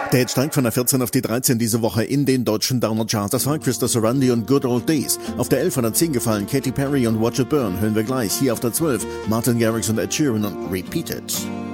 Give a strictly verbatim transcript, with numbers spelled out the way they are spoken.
Der Hit steigt von der vierzehn auf die dreizehn diese Woche in den deutschen Downer Charts. Das war Krista Sorandi und Good Old Days. Auf der elf von der zehn gefallen Katy Perry und Watch It Burn. Hören wir gleich. Hier auf der zwölf Martin Garrix und Ed Sheeran und Repeat It.